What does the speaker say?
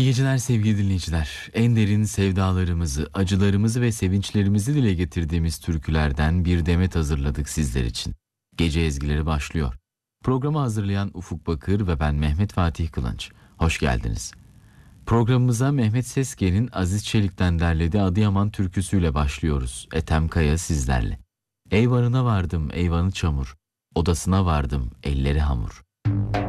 geceler sevgili dinleyiciler. En derin sevdalarımızı, acılarımızı ve sevinçlerimizi dile getirdiğimiz türkülerden bir demet hazırladık sizler için. Gece ezgileri başlıyor. Programı hazırlayan Ufuk Bakır ve ben Mehmet Fatih Kılınç. Hoş geldiniz. Programımıza Mehmet Sesken'in Aziz Çelik'ten derlediği Adıyaman türküsüyle başlıyoruz. Ethem Kaya sizlerle. Eyvanına vardım, eyvanı çamur. Odasına vardım, elleri hamur.